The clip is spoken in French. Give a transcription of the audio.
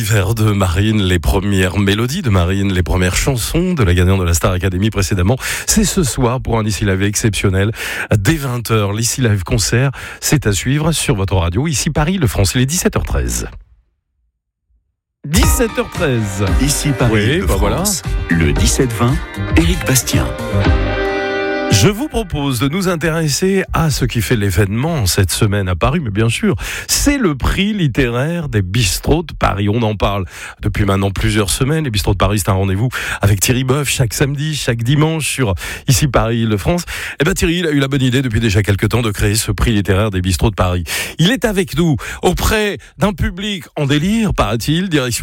vers de Marine, les premières mélodies de Marine, les premières chansons de la gagnante de la Star Academy précédemment. C'est ce soir pour un Ici Live exceptionnel. Dès 20h, l'Ici Live concert, c'est à suivre sur votre radio. Ici Paris, le France, il est 17h13. 17h13. Ici Paris, oui, le France. Voilà. Le 17-20, Éric Bastien. Je vous propose de nous intéresser à ce qui fait l'événement cette semaine à Paris, mais bien sûr, c'est le prix littéraire des bistrots de Paris. On en parle depuis maintenant plusieurs semaines. Les bistrots de Paris, c'est un rendez-vous avec Thierry Boeuf chaque samedi, chaque dimanche sur Ici Paris, le France. Eh ben Thierry, il a eu la bonne idée depuis déjà quelques temps de créer ce prix littéraire des bistrots de Paris. Il est avec nous auprès d'un public en délire, paraît-il, direction